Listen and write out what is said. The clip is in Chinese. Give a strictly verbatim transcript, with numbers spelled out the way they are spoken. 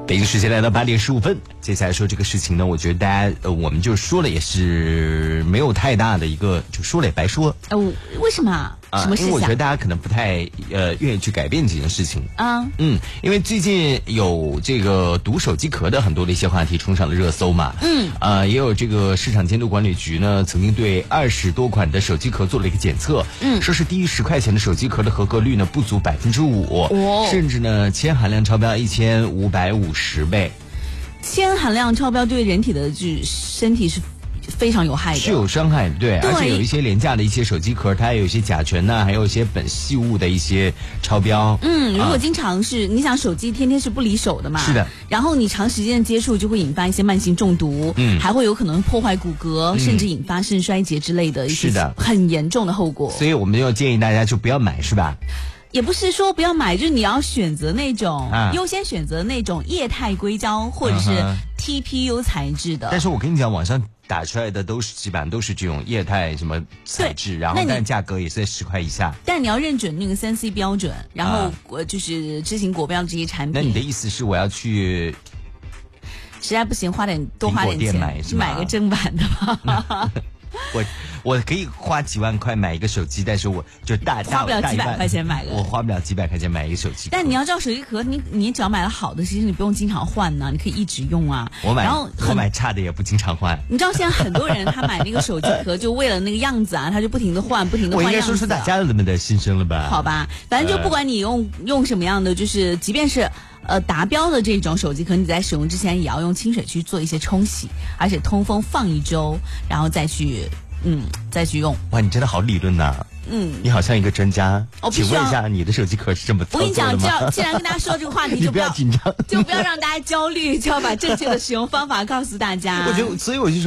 北京时间来到八点十五分，接下来说这个事情呢，我觉得大家呃，我们就说了也是没有太大的一个，就说了也白说。 呃，为什么啊？什么事情？ 因为我觉得大家可能不太呃愿意去改变这件事情啊。 嗯，因为最近有这个毒手机壳的很多的一些话题冲上了热搜嘛。 嗯。 呃，也有这个市场监督管理局呢，曾经对二十多款的手机壳做了一个检测。 嗯。 说是低于十块钱的手机壳的合格率呢不足百分之五， 哦， 甚至呢铅含量超标一千五百五十倍。 铅含量超标对人体的就身体是非常有害的， 是有伤害，对， 对， 而且有一些廉价的一些手机壳，它有一些甲醛呐、啊，还有一些苯细物的一些超标。 嗯，如果经常是、啊、你想手机天天是不离手的嘛， 是的， 然后你长时间的接触就会引发一些慢性中毒， 嗯， 还会有可能破坏骨骼、嗯，甚至引发肾衰竭之类的一些很严重的后果。 所以我们要建议大家就不要买，是吧？ 也不是说不要买，就是你要选择那种、 啊、 优先选择那种液态硅胶或者是 T P U 材质的。 但是我跟你讲，网上打出来的都是基本上都是这种液态什么材质，然后但价格也是在十块以下。 但你要认准那个三 C 标准，然后呃就是知行国标这些产品。 那你的意思是我要去？ 实在不行，花点多花点钱买是买个正版的吧。 我我可以花几万块买一个手机，但是我就大花不了几百块钱买个， 我花不了几百块钱买一个手机。 但你要知道，手机壳你你只要买了好的，其实你不用经常换呢，你可以一直用啊。 我买， 然后我买差的也不经常换。 你知道现在很多人他买那个手机壳，就为了那个样子啊，他就不停的换，不停的换样子、啊。 我应该说出大家的的心声了吧？ 好吧，反正就不管你用、呃、用什么样的，就是即便是。呃，达标的这种手机壳，你在使用之前也要用清水去做一些冲洗，而且通风放一周，然后再去，嗯，再去用。 哇，你真的好理论呐、啊！嗯，你好像一个专家。 哦、 请问一下，你的手机壳是这么操作的吗？ 我跟你讲，既然跟大家说这个话题，就不要紧张， 就不要让大家焦虑，就要把正确的使用方法告诉大家。 我觉得，所以我就说。